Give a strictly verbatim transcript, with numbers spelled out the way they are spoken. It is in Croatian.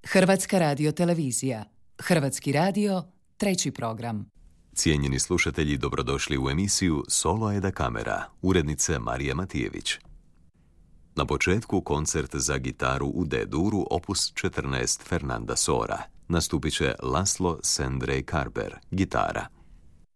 Hrvatska radiotelevizija. Hrvatski radio, treći program. Cijenjeni slušatelji, dobrodošli u emisiju Solo e da kamera, urednice Marije Matijević. Na početku koncert za gitaru u D-duru opus četrnaest Fernanda Sora. Nastupit će Laszlo Sendrej Karber, gitara.